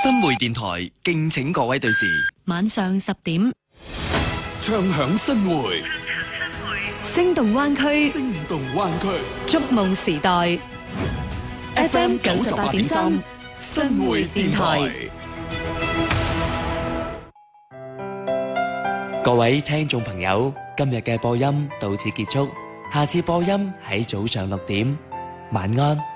新會電台敬請各位對視。 晚上10點， 唱響新會， 聲動灣區， 聲動灣區， 觸夢時代。FM 98.3， 新會電台。 各位聽眾朋友，今日嘅播音到此結束，下次播音喺早上6點，晚安。